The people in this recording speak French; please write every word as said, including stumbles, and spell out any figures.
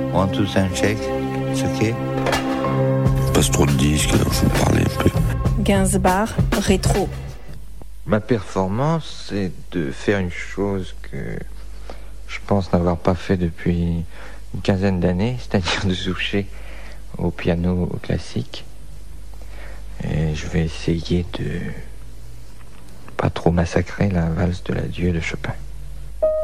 One, two, sound check. It's okay. Passe trop de disques, alors je vous parlais un peu. Gainsbourg, rétro. Ma performance, c'est de faire une chose que je pense n'avoir pas fait depuis une quinzaine d'années, c'est-à-dire de toucher au piano classique. Et je vais essayer de pas trop massacrer la valse de l'adieu de Chopin.